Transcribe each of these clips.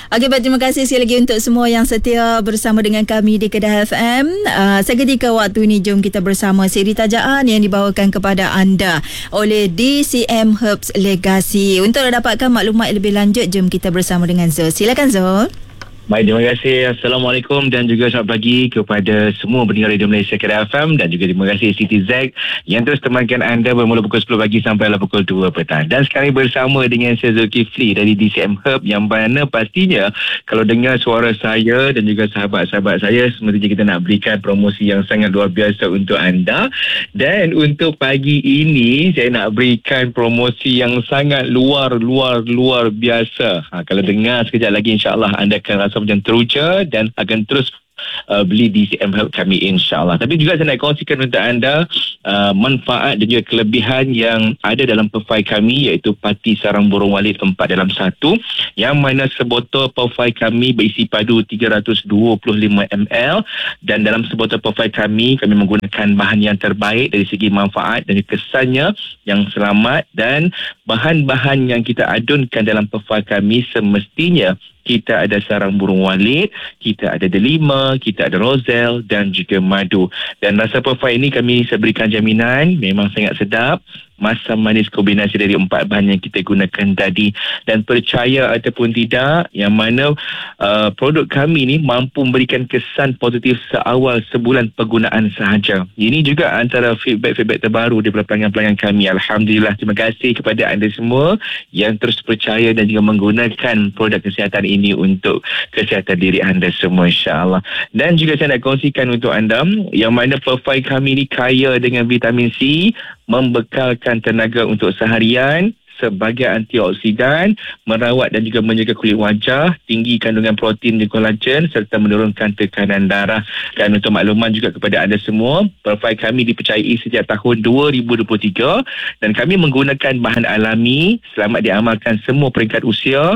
Okey, baik, terima kasih sekali lagi untuk semua yang setia bersama dengan kami di Kedah FM. Seketika waktu ini, jom kita bersama siri tajaan yang dibawakan kepada anda oleh DCM Herbs Legacy. Untuk dapatkan maklumat lebih lanjut, jom kita bersama dengan Zul. Silakan Zul. Baik, terima kasih. Assalamualaikum dan juga selamat pagi kepada semua pendengar Radio Malaysia Kedah FM, dan juga terima kasih Siti Zack yang terus temankan anda bermula pukul 10 pagi sampai pukul 2 petang. Dan sekarang bersama dengan saya Zulkifli dari DCM Herb, yang mana pastinya kalau dengar suara saya dan juga sahabat-sahabat saya, semestinya kita nak berikan promosi yang sangat luar biasa untuk anda. Dan untuk pagi ini saya nak berikan promosi yang sangat luar biasa. Kalau dengar sekejap lagi, insya-Allah anda akan rasa macam teruja dan akan terus beli DCM Health kami, insyaAllah. Tapi juga saya nak kongsikan untuk anda manfaat dan juga kelebihan yang ada dalam perfai kami, iaitu Pati Sarang Burung Walit 4 dalam 1, yang mana sebotol perfai kami berisi padu 325 ml, dan dalam sebotol perfai kami menggunakan bahan yang terbaik dari segi manfaat dan kesannya yang selamat, dan bahan-bahan yang kita adunkan dalam perfai kami semestinya kita ada sarang burung walit, kita ada delima, kita ada rozel dan juga madu. Dan rasa perfai ini kami berikan jaminan memang sangat sedap, masam manis kombinasi dari 4 bahan yang kita gunakan tadi. Dan percaya ataupun tidak, yang mana produk kami ni mampu memberikan kesan positif seawal sebulan penggunaan sahaja. Ini juga antara feedback terbaru daripada pelanggan-pelanggan kami. Alhamdulillah, terima kasih kepada anda semua yang terus percaya dan juga menggunakan produk kesihatan ini untuk kesihatan diri anda semua, insya-Allah. Dan juga saya nak kongsikan untuk anda yang mana perfai kami ni kaya dengan vitamin C, membekalkan tenaga untuk seharian, sebagai antioksidan, merawat dan juga menjaga kulit wajah, tinggi kandungan protein dan kolagen, serta menurunkan tekanan darah. Dan untuk makluman juga kepada anda semua, perfai kami dipercayai sejak tahun 2023 dan kami menggunakan bahan alami, selamat diamalkan semua peringkat usia,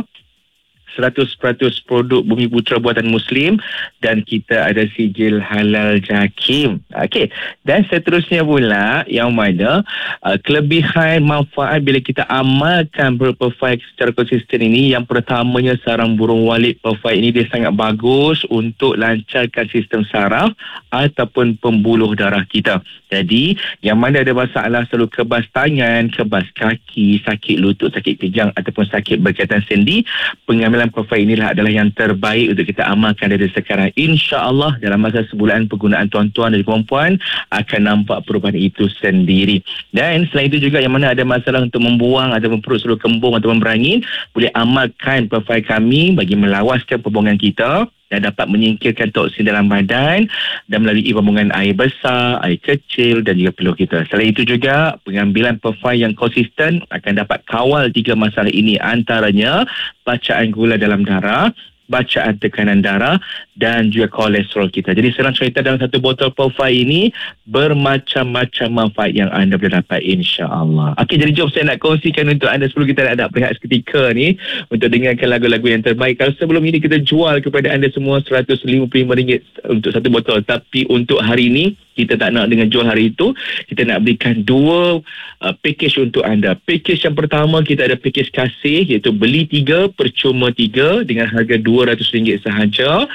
100% produk Bumi Putra buatan Muslim, dan kita ada sijil halal JAKIM. Okey. Dan seterusnya pula, yang mana kelebihan manfaat bila kita amalkan perfai secara konsisten ini, yang pertamanya sarang burung walit perfai ini dia sangat bagus untuk lancarkan sistem saraf ataupun pembuluh darah kita. Jadi, yang mana ada masalah selalu kebas tangan, kebas kaki, sakit lutut, sakit kejang ataupun sakit berkaitan sendi, pengambilan perfai inilah adalah yang terbaik untuk kita amalkan dari sekarang. InsyaAllah dalam masa sebulan penggunaan tuan-tuan dan perempuan akan nampak perubahan itu sendiri. Dan selain itu juga, yang mana ada masalah untuk membuang ataupun perut selalu kembung ataupun berangin, boleh amalkan perfai kami bagi melawaskan pembuangan kita dan dapat menyingkirkan toksin dalam badan dan melalui pembuangan air besar, air kecil dan juga peluh kita. Selain itu juga, pengambilan perfai yang konsisten akan dapat kawal 3 masalah ini, antaranya bacaan gula dalam darah, bacaan tekanan darah dan juga kolesterol kita. Jadi senang cerita, dalam satu botol perfai ini bermacam-macam manfaat yang anda boleh dapat, insya-Allah. Okey, jadi jom saya nak kongsikan untuk anda sebelum kita nak berehat seketika ni untuk dengarkan lagu-lagu yang terbaik. Kalau sebelum ini kita jual kepada anda semua RM155 untuk satu botol, tapi untuk hari ini kita tak nak dengan jual hari itu, kita nak berikan 2 package untuk anda. Package yang pertama, kita ada package kasih, iaitu beli 3 percuma 3 dengan harga RM200 sahaja.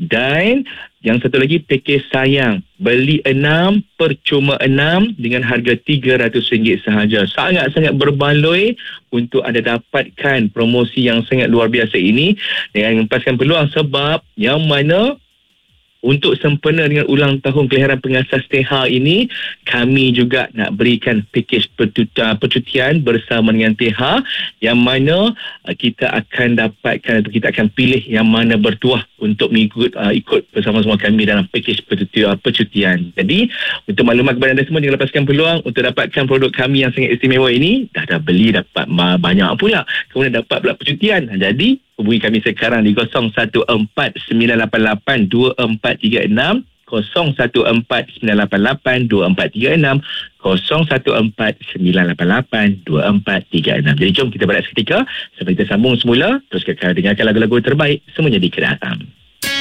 Dan yang satu lagi, package sayang, beli 6 percuma 6 dengan harga RM300 sahaja. Sangat-sangat berbaloi untuk anda dapatkan promosi yang sangat luar biasa ini dengan mempaskan peluang, sebab yang mana untuk sempena dengan ulang tahun kelahiran pengasas TH ini, kami juga nak berikan package percutian bersama dengan TH, yang mana kita akan dapatkan atau kita akan pilih yang mana bertuah untuk ikut bersama-sama kami dalam package percutian. Jadi, untuk maklumat kepada anda semua, jangan lepaskan peluang untuk dapatkan produk kami yang sangat istimewa ini. Dah beli, dapat banyak pula, kemudian dapat pula percutian. Jadi, hubungi kami sekarang di 0149882436, 0149882436, 0149882436. Jadi jom kita berehat seketika sampai kita sambung semula. Terus kita dengarkan lagu-lagu terbaik semuanya di Kedah FM.